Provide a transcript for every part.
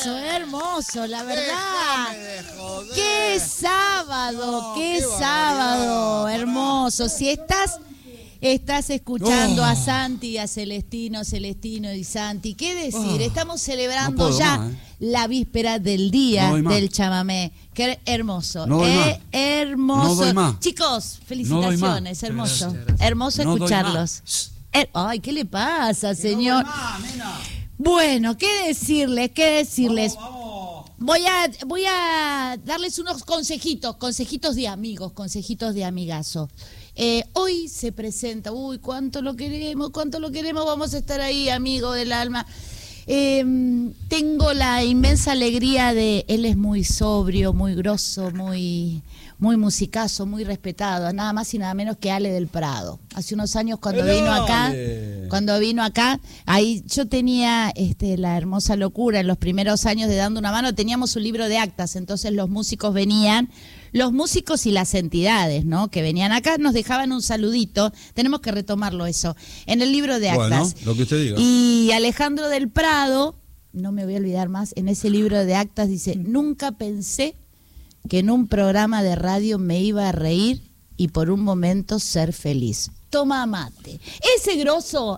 hermoso, la verdad. ¡Qué sábado, qué sábado! Hermoso. Si estás escuchando a Santi y a Celestino y Santi, ¿qué decir? Estamos celebrando la víspera del día del chamamé. Qué hermoso, hermoso. No doy más. Chicos, felicitaciones, hermoso. Gracias. Hermoso escucharlos. Ay, ¿qué le pasa, señor? Bueno, ¿qué decirles? Vamos. Voy a darles unos consejitos de amigos, consejitos de amigazo. Hoy se presenta, cuánto lo queremos, vamos a estar ahí, amigo del alma. Tengo la inmensa alegría él es muy sobrio, muy grosso, muy musicazo, muy respetado, nada más y nada menos que Ale del Prado. Hace unos años cuando vino acá, ahí yo tenía la hermosa locura en los primeros años de Dando una Mano, teníamos un libro de actas, entonces los músicos y las entidades, ¿no? Que venían acá, nos dejaban un saludito, tenemos que retomarlo eso, en el libro de actas. Bueno, lo que usted diga. Y Alejandro del Prado, no me voy a olvidar más, en ese libro de actas dice, nunca pensé que en un programa de radio me iba a reír y por un momento ser feliz. Toma mate. Ese grosso,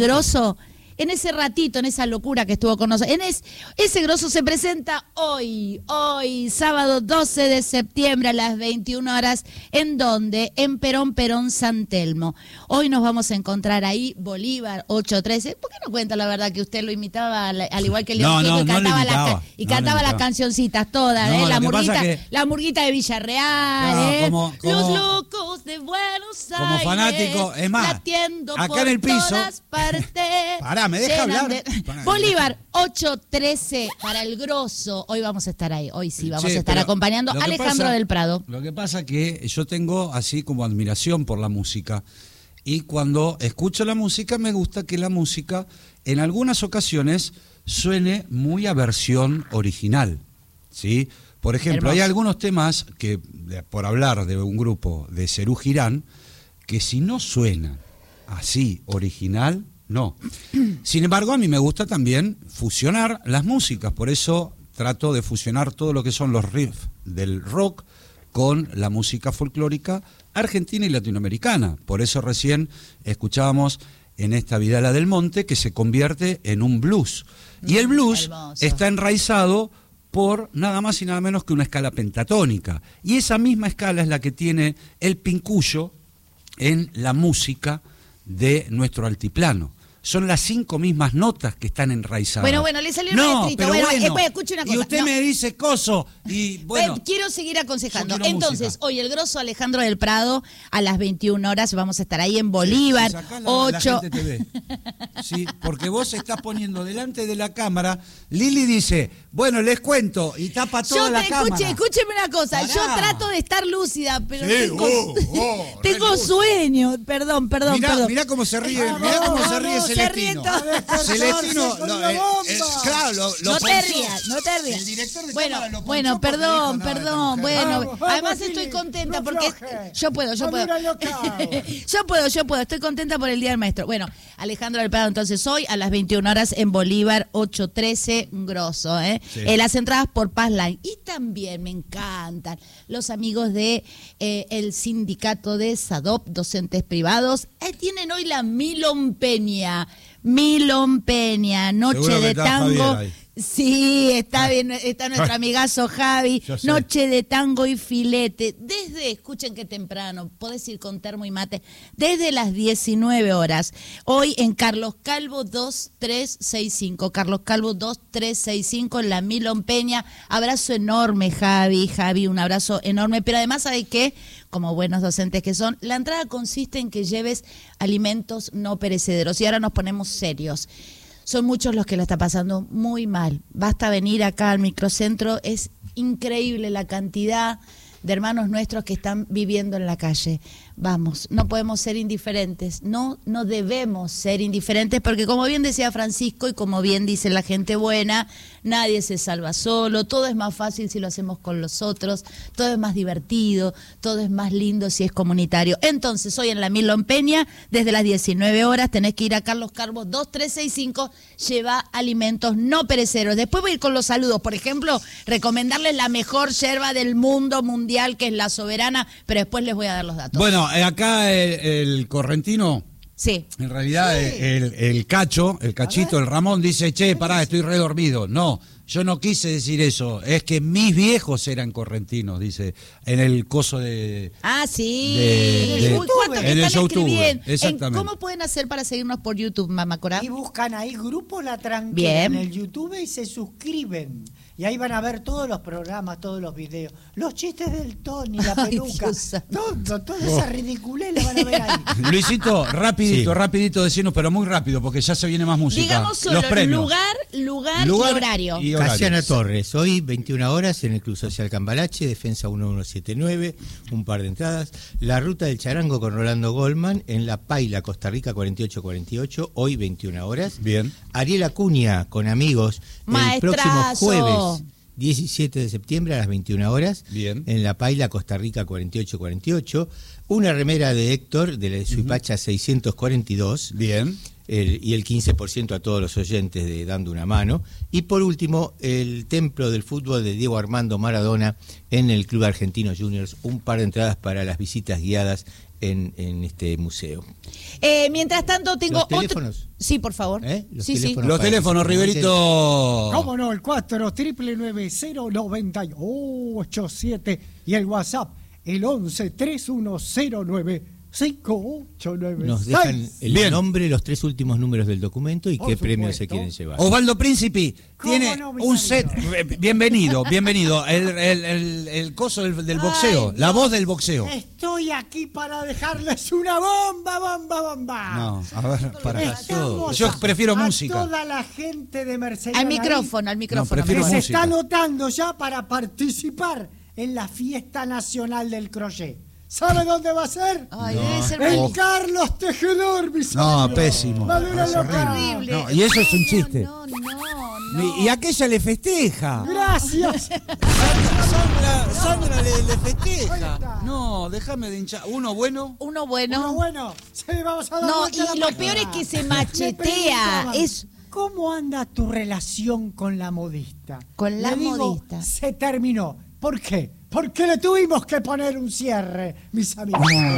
en ese ratito, en esa locura que estuvo con nosotros, ese grosso se presenta hoy, sábado 12 de septiembre a las 21 horas, ¿en dónde? En Perón, San Telmo. Hoy nos vamos a encontrar ahí, Bolívar 813. ¿Por qué no cuenta la verdad que usted lo imitaba al igual que León Gieco y cantaba las cancioncitas todas, la murguita de Villarreal, los locos de Buenos Aires, como fanático, es más, acá en el piso, me deja hablar. Bolívar 813 para el grosso. Hoy vamos a estar ahí. Hoy sí vamos a estar acompañando a Alejandro del Prado. Lo que pasa que yo tengo así como admiración por la música. Y cuando escucho la música, me gusta que la música en algunas ocasiones suene muy a versión original, ¿sí? Por ejemplo, hay algunos temas que, por hablar de un grupo de Serú Girán, que si no suenan así original, no. Sin embargo, a mí me gusta también fusionar las músicas, por eso trato de fusionar todo lo que son los riffs del rock con la música folclórica argentina y latinoamericana. Por eso recién escuchábamos en esta Vidala del Monte que se convierte en un blues. Y el blues está enraizado por nada más y nada menos que una escala pentatónica. Y esa misma escala es la que tiene el pincuyo en la música de nuestro altiplano. Son las 5 mismas notas que están enraizadas. Bueno, le salió un maestrito. Bueno, escuche una cosa. Y usted me dice coso. Y bueno, quiero seguir aconsejando. Entonces, hoy el grosso Alejandro del Prado, a las 21 horas vamos a estar ahí en Bolívar. 8. La gente te ve. Sí, porque vos estás poniendo delante de la cámara. Lili dice, bueno, les cuento, y tapa toda la cámara. Escúcheme una cosa. Pará. Yo trato de estar lúcida, pero tengo sueño. Perdón. Mirá cómo se ríe. Mirá cómo se ríe Celestino. Celestino, claro, no te rías. El director de bueno, cámara bueno, perdón. Bueno, además estoy contenta porque yo puedo. Yo puedo. Estoy contenta por el Día del Maestro. Bueno, Alejandro del Prado, entonces hoy a las 21 horas en Bolívar 813, grosso, Sí. Las entradas por Passline. Y también me encantan los amigos de el sindicato de SADOP, docentes privados. Tienen hoy la Milon Peña, noche de tango. Sí, está bien, está nuestro amigazo Javi, noche de tango y filete, escuchen qué temprano, podés ir con termo y mate, desde las 19 horas, hoy en Carlos Calvo 2365, en la Milon Peña. Abrazo enorme, Javi, un abrazo enorme, pero además, ¿sabe qué? Como buenos docentes que son, la entrada consiste en que lleves alimentos no perecederos, y ahora nos ponemos serios. Son muchos los que la está pasando muy mal. Basta venir acá al microcentro, es increíble la cantidad de hermanos nuestros que están viviendo en la calle. Vamos, no podemos ser indiferentes, no debemos ser indiferentes, porque como bien decía Francisco y como bien dice la gente buena, nadie se salva solo, todo es más fácil si lo hacemos con los otros, todo es más divertido, todo es más lindo si es comunitario. Entonces, hoy en la Milón Peña, desde las 19 horas, tenés que ir a Carlos Carbos 2365, lleva alimentos no perecederos. Después voy a ir con los saludos, por ejemplo, recomendarles la mejor yerba del mundo mundial, que es la Soberana, pero después les voy a dar los datos. Bueno, acá el correntino, sí. En realidad el cachito, el Ramón dice, che, pará, estoy redormido. No, yo no quise decir eso, es que mis viejos eran correntinos, dice, en el coso de... Ah, sí. Uy, ¿cuánto que en el están YouTube, escribiendo? exactamente. ¿Cómo pueden hacer para seguirnos por YouTube, Mamá Cora? Y buscan ahí Grupo La Tranquila Bien. en el YouTube y se suscriben. Y ahí van a ver todos los programas, todos los videos, los chistes del Tony, la Ay, peluca, Dios santo. toda esa ridiculez la van a ver ahí. Luisito, rapidito decirnos, pero muy rápido, porque ya se viene más música. Digamos solo Los premios. lugar y horario. Casiana Torres, hoy 21 horas en el Club Social Cambalache, Defensa 1179, un par de entradas. La Ruta del Charango con Rolando Goldman en La Paila, Costa Rica 4848, hoy 21 horas. Bien. Ariel Acuña con amigos el Maestrazo. próximo jueves 17 de septiembre a las 21 horas. Bien. En La Paila, Costa Rica 4848. Una remera de Héctor de la Suipacha 642. Bien. Y el 15% a todos los oyentes de Dando una Mano. Y por último, el Templo del Fútbol de Diego Armando Maradona en el Club Argentino Juniors. Un par de entradas para las visitas guiadas en este museo. Mientras tanto, tengo ¿Los teléfonos? Sí, por favor. Los Sí. teléfonos. Los teléfonos, Riverito. ¿Cómo no? El 4-990-90-87 y el WhatsApp, el 11-3109-589. Nos dejan el Bien. nombre, los 3 últimos números del documento y Por qué premios supuesto. se quieren llevar. Osvaldo Príncipe ¿Cómo tiene no, mi un Sarito? set. Bienvenido. El coso del boxeo, Ay, la Dios. voz del boxeo. Estoy aquí para dejarles una bomba. No, a ver, para. Estamos Yo prefiero a música. toda la gente de Mercedes Al micrófono. prefiero que se música. está anotando ya para participar en la fiesta nacional del crochet. ¿Sabe dónde va a ser? Ay, debe ser En Carlos Tejedor, mis No, amigos. pésimo. Madura Es local. horrible. No, y eso es un chiste. No. Y aquella le festeja. Gracias. Sandra le festeja. Ahí está. No, déjame de hinchar. Uno bueno. Uno bueno. Bueno, sí, vamos a dar No, vuelta a la y lo página. peor es que se Me machetea. preguntaban, Es ¿cómo anda tu relación con la modista? Con la Le digo, modista. Se terminó. ¿Por qué? Porque le tuvimos que poner un cierre, mis amigos.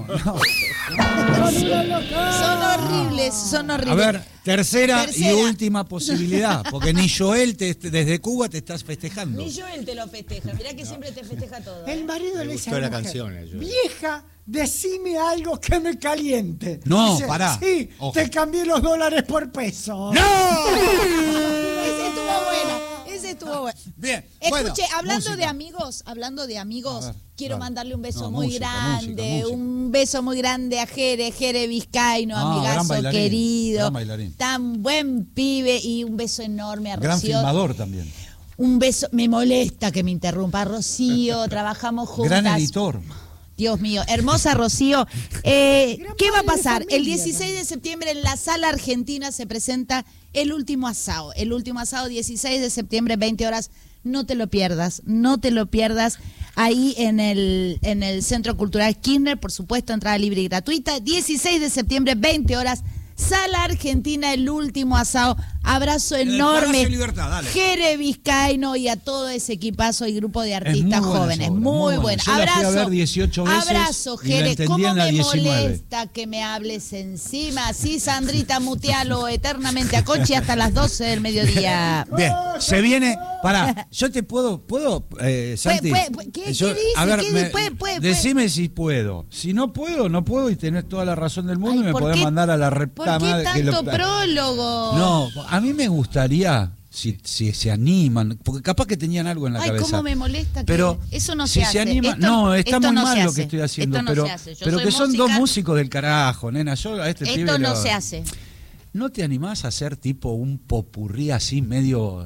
son horribles. A ver, tercera y Tercera. última posibilidad. Porque ni Joel desde Cuba te estás festejando. Ni Joel te lo festeja. Mirá que siempre te festeja todo. El marido le dice gustó a la mujer, canción, yo. vieja, decime algo que me caliente. No, Dice, pará. Sí, Ojo. te cambié los dólares por peso. ¡No! Ese estuvo bueno. Ese estuvo bueno. Bien. Escuche, bueno, hablando música. de amigos, A ver, quiero dale. mandarle un beso No, muy música, grande, música. un beso muy grande a Jere Vizcaíno, Ah, gran amigazo bailarín, querido, gran bailarín. tan buen pibe, y un beso enorme a Gran Rocío. filmador también. Un beso, me molesta que me interrumpa Rocío, trabajamos juntas. Gran editor. Dios mío, hermosa Rocío. ¿Qué va a padre de pasar? familia, El 16 de septiembre en la Sala Argentina se presenta El Último Asado. El Último Asado, 16 de septiembre, 20 horas. No te lo pierdas, ahí en el Centro Cultural Kirchner, por supuesto, entrada libre y gratuita. 16 de septiembre, 20 horas. Sala Argentina, El Último Asado. Abrazo En el enorme. Palacio Libertad, dale. Jere Vizcaíno y a todo ese equipazo y grupo de artistas muy buena jóvenes. esa obra, muy muy buena. buena. Yo la fui a Abrazo. ver 18 veces Abrazo, y la Jere. entendí ¿Cómo en la me 19? molesta que me hables encima? Sí, Sandrita, mutealo eternamente a Conchi hasta las 12 del mediodía. Bien, se viene. Pará, yo te puedo, Santi. ¿Qué dice? A ver, Puede. decime si puedo. Si no puedo, no puedo y tenés toda la razón del mundo. Ay, y me ¿por podés qué- mandar a la ¿Por repta qué madre que tanto prólogo? No, a mí me gustaría, si se animan, porque capaz que tenían algo en la Ay, cabeza. cómo me molesta que pero eso no si se hace. animan, Esto- no, está esto muy no mal se lo hace. que estoy haciendo, Esto no pero, se hace. Yo pero soy que son música. dos músicos del carajo, nena. Yo a este pibe Esto no lo- se hace. ¿No te animás a hacer tipo un popurrí así medio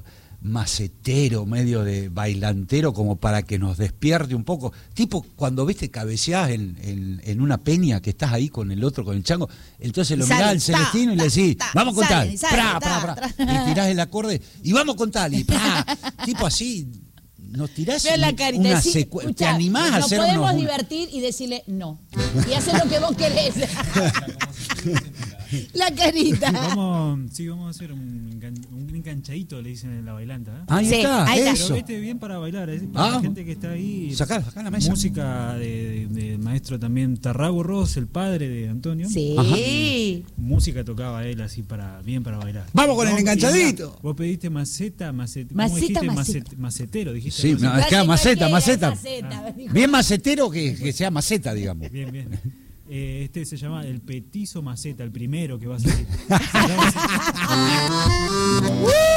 macetero, medio de bailantero, como para que nos despierte un poco. Tipo cuando viste cabeceás en una peña que estás ahí con el otro, con el chango, entonces lo mirás al Celestino y le decís, vamos con tal, y tirás el acorde, y vamos con tal, y tipo así, nos tirás la carita, una sí, secuencia. ¿Te animás a hacer Nos podemos divertir y decirle no. Y hacer lo que vos querés. La carita. Vamos a hacer un enganchadito, le dicen en la bailanta. Ahí Sí, está, ahí está. eso. Pero bien para bailar, para la gente que está ahí. Sacá la mesa. Música del maestro también Tarrago Ross, el padre de Antonio. Sí. Ajá. Música tocaba él así bien para bailar. Vamos con el enganchadito. Vos pediste macetero, dijiste. Sí, algo así. no, es que maceta. Maceta. Bien macetero que sea maceta, digamos. Bien. Este se llama el petizo maceta, el primero que va a salir.